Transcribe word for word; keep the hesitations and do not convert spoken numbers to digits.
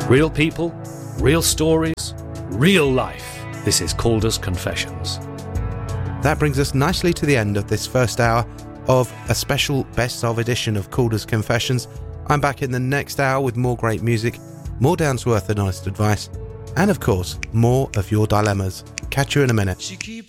Real people, real stories, real life. This is Calder's Confessions. That brings us nicely to the end of this first hour of a special best of edition of Calder's Confessions. I'm back in the next hour with more great music, more down-to-earth and honest advice, and of course, more of your dilemmas. Catch you in a minute.